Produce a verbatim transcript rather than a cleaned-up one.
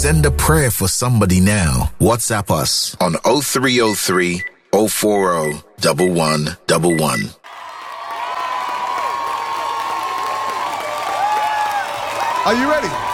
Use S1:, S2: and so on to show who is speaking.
S1: Send a prayer for somebody now. WhatsApp us on oh three oh three, oh four oh, one one one one.
S2: Are you ready?